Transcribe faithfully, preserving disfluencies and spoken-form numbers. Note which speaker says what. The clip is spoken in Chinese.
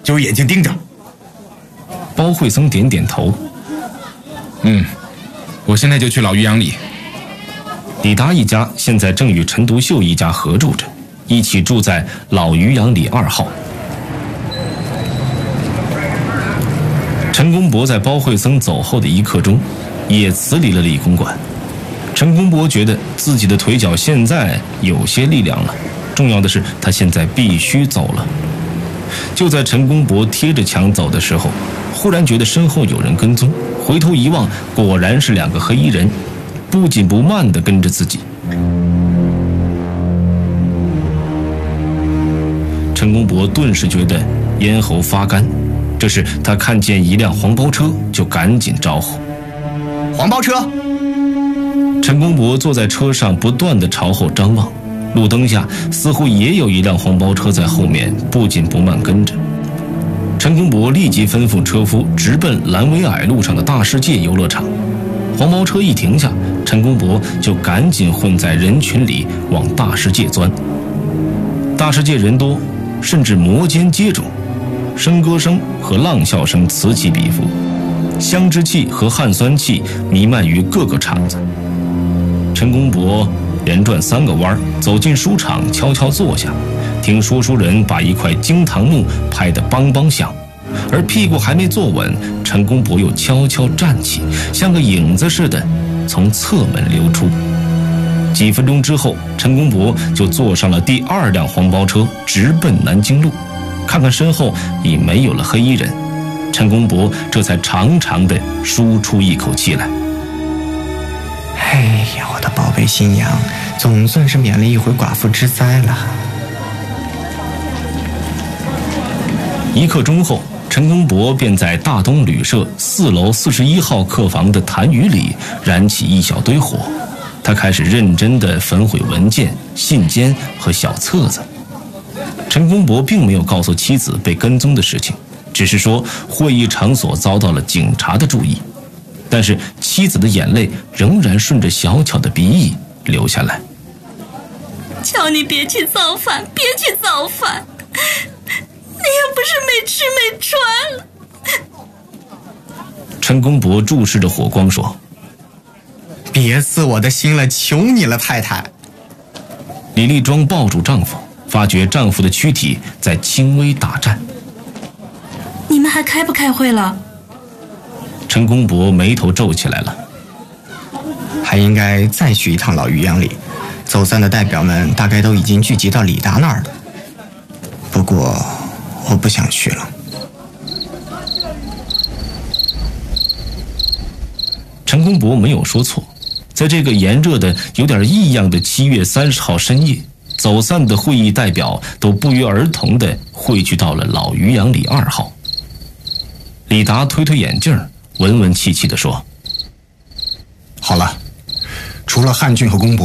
Speaker 1: 就有眼睛盯着。
Speaker 2: 包惠僧点点头。
Speaker 3: 嗯，我现在就去老渔阳里。
Speaker 2: 李达一家现在正与陈独秀一家合住着，一起住在老渔阳里二号。陈公博在包惠僧走后的一刻钟，也辞离了李公馆。陈公博觉得自己的腿脚现在有些力量了，重要的是他现在必须走了。就在陈公博贴着墙走的时候，忽然觉得身后有人跟踪，回头一望，果然是两个黑衣人，不紧不慢地跟着自己。陈公博顿时觉得咽喉发干，这时他看见一辆黄包车，就赶紧招呼：
Speaker 1: 黄包车！
Speaker 2: 陈公博坐在车上，不断地朝后张望，路灯下似乎也有一辆黄包车在后面不紧不慢跟着。陈公博立即吩咐车夫直奔兰维尔路上的大世界游乐场。黄包车一停下，陈公博就赶紧混在人群里往大世界钻。大世界人多，甚至摩肩接踵，笙歌声和浪笑声此起彼伏，香脂气和汗酸气弥漫于各个场子。陈公博连转三个弯，走进书场，悄悄坐下，听说书人把一块惊堂木拍得梆梆响，而屁股还没坐稳，陈公博又悄悄站起，像个影子似的从侧门溜出。几分钟之后，陈公博就坐上了第二辆黄包车，直奔南京路。看看身后已没有了黑衣人，陈公博这才长长地舒出一口气来。
Speaker 4: 哎呀，我的宝贝新娘，总算是免了一回寡妇之灾了。
Speaker 2: 一刻钟后，陈公博便在大东旅社四楼四十一号客房的痰盂里燃起一小堆火。他开始认真地焚毁文件、信笺和小册子。陈公博并没有告诉妻子被跟踪的事情，只是说会议场所遭到了警察的注意。但是妻子的眼泪仍然顺着小巧的鼻翼流下来。
Speaker 5: 叫你别去造反，别去造反，你也不是没吃没穿了。
Speaker 2: 陈公博注视着火光说：
Speaker 4: 别刺我的心了，求你了，太太。
Speaker 2: 李丽庄抱住丈夫，发觉丈夫的躯体在轻微打颤。
Speaker 5: 你们还开不开会了？
Speaker 2: 陈公博眉头皱起来了。
Speaker 4: 还应该再去一趟老渔阳里，走散的代表们大概都已经聚集到李达那儿了。不过我不想去了。
Speaker 2: 陈公博没有说错，在这个炎热的有点异样的七月三十号深夜，走散的会议代表都不约而同地汇聚到了老渔阳里二号。李达推推眼镜，文文气气地说：
Speaker 1: 好了，除了汉俊和公博，